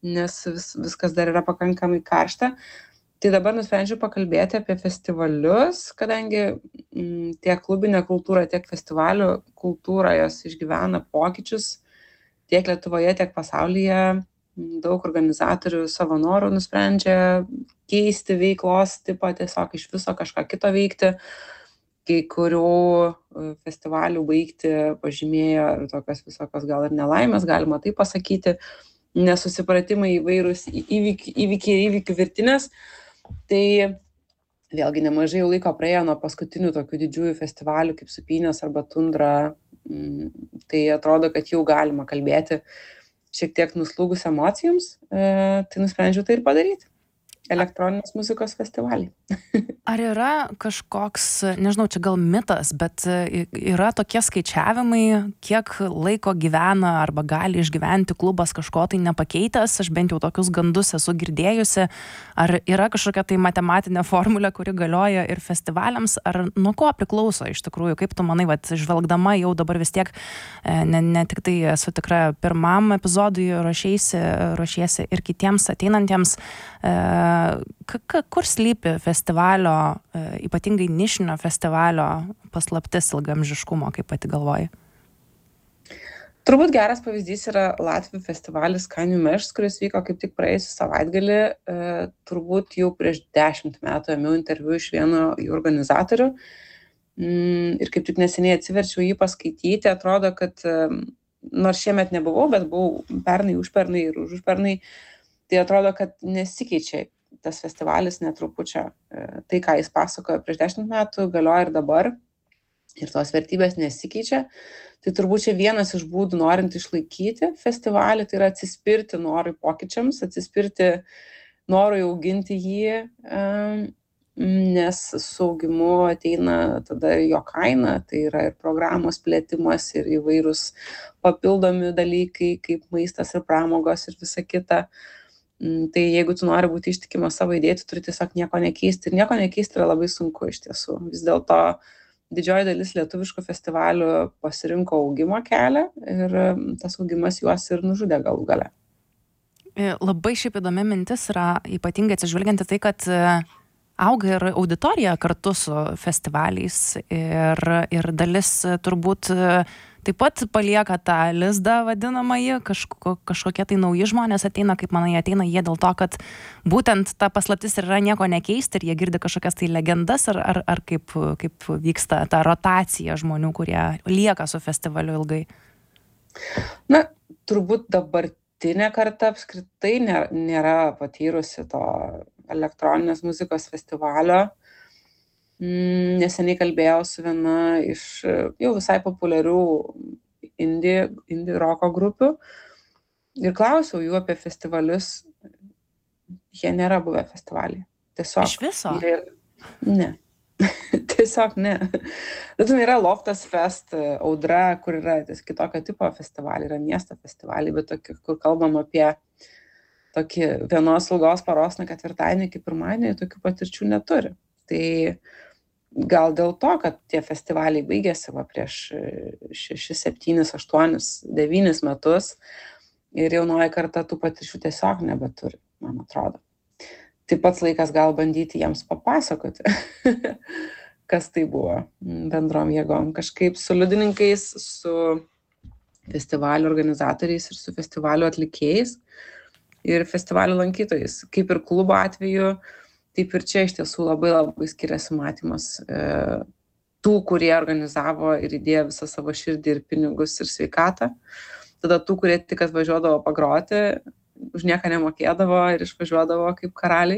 nes viskas dar yra pakankamai karšta. Tai dabar nusprendžiau pakalbėti apie festivalius, kadangi tiek klubinė kultūra, tiek festivalių kultūra jos išgyvena pokyčius tiek Lietuvoje, tiek pasaulyje. Daug organizatorių savo norų nusprendžia keisti veiklos tipą, tiesiog iš viso kažką kito veikti. Kai kurių festivalių baigti pažymėjo ir tokios visokios gal ir nelaimės, galima tai pasakyti, nesusipratimai įvairūs įvykiai ir įvykių virtinės. Tai vėlgi nemažai jau laiko praėjo nuo paskutinių tokių didžiųjų festivalių kaip Supynės arba Tundra. Tai atrodo, kad jau galima kalbėti šiek tiek nuslūgus emocijoms, tai nusprendžiau tai ir padaryti. Elektroninės muzikos festivaliai. Ar yra kažkoks, nežinau, čia gal mitas, bet yra tokie skaičiavimai, kiek laiko gyvena arba gali išgyventi klubas kažko tai nepakeitęs? Aš bent jau tokius gandus esu girdėjusi. Ar yra kažkokia tai matematinė formulė, kuri galioja ir festivaliams? Ar nuo ko priklauso iš tikrųjų? Kaip tu manai, žvelgdama jau dabar vis tiek, ne tik tai esu tikra pirmam epizodui ruošiesi ir kitiems ateinantiems, kur slypi festivalio, ypatingai nišinio festivalio paslaptis ilgaamžiškumo, kaip pati galvoji? Turbūt geras pavyzdys yra Latvių festivalis Kainių Mešs, kuris vyko kaip tik praėjusį savaitgalį. Turbūt jau prieš 10 metų ėmiau interviu iš vieno jų organizatorių. Ir kaip tik neseniai atsiverčiau jį paskaityti. Atrodo, kad nors šiemet nebuvau, bet buvau pernai, užpernai ir užpernai, tai atrodo, kad nesikeičia tas festivalis netrupučio. Tai, ką jis pasakojo prieš 10 metų, galioja ir dabar. Ir tos vertybės nesikeičia. Tai turbūt čia vienas iš būdų, norint išlaikyti festivalį, tai yra atsispirti norui pokyčiams, atsispirti norui auginti jį, nes su augimu ateina tada jo kaina, tai yra ir programos plėtimas, ir įvairūs papildomi dalykai, kaip maistas ir pramogos ir visa kita. Tai jeigu tu nori būti ištikimas savo idėjai, tu turi tiesiog nieko nekeisti. Ir nieko nekeisti yra labai sunku iš tiesų. Vis dėlto didžioji dalis lietuviškų festivalių pasirinko augimo kelią ir tas augimas juos ir nužudė galų gale. Labai šiaip įdomi mintis yra, ypatingai atsižvelgiant į tai, kad auga ir auditorija kartu su festivaliais ir dalis turbūt taip pat palieka tą lizdą vadinamąjį, kažkokie tai nauji žmonės ateina, kaip manai, ateina jie dėl to, kad būtent ta paslaptis yra nieko nekeisti ir jie girdi kažkokias tai legendas, ar kaip vyksta ta rotacija žmonių, kurie lieka su festivaliu ilgai? Na, turbūt dabartinė karta apskritai nėra patyrusi to elektroninės muzikos festivalio. Neseniai kalbėjau su viena iš jau visai populiarių indie roko grupių ir klausiau jų apie festivalius. Jie nėra buvę festivaliai. Tiesiog. Iš viso? Ne. Tiesiog ne. Tai yra Loftas Fest, Audra, kur yra kitokio tipo festivaliai, yra miesto festivaliai, bet tokie, kur kalbam apie tokį vienos ilgos paros nuo ketvirtadienį iki pirmadienį, tokių patirčių neturi. Tai gal dėl to, kad tie festivaliai baigėsi prieš 6, 7, 8, 9 metus ir jaunoji karta tų patirčių tiesiog nebeturi, man atrodo. Tai pats laikas gal bandyti jiems papasakoti, kas tai buvo bendrom jėgom. Kažkaip su liudininkais, su festivalių organizatoriais ir su festivalių atlikėjais ir festivalių lankytojais. Kaip ir klubo atveju, taip ir čia iš tiesų labai skiriasi matymas tų, kurie organizavo ir įdėjo visą savo širdį ir pinigus ir sveikatą. Tada tų, kurie tik atvažiuodavo pagroti, už nieką nemokėdavo ir išvažiuodavo kaip karaliai.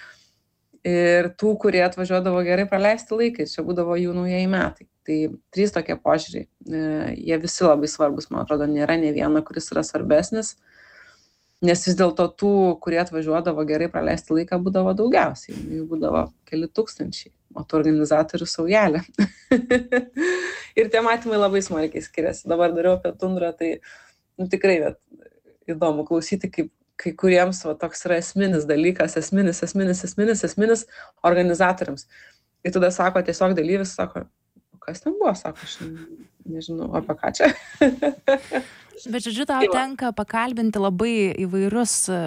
Ir tų, kurie atvažiuodavo gerai praleisti laiką, čia būdavo jų naujieji metai. Tai 3 tokie požiūriai. Jie visi labai svarbus, man atrodo, nėra ne vieno, kuris yra svarbesnis. Nes vis dėlto tų, kurie atvažiuodavo gerai praleisti laiką, būdavo daugiausiai. Jų būdavo keli tūkstančiai, o tų organizatorių saujelė. Ir tie matymai labai smarkiai skiriasi. Dabar dariau apie Tundrą, tai tikrai įdomu klausyti, kaip kai kuriems toks yra esminis dalykas, esminis organizatoriams. Ir tada sako, tiesiog dalyvis sako, kas ten buvo, sako, aš nežinau, apie ką čia. Bet žodžiu, tau tenka pakalbinti labai įvairius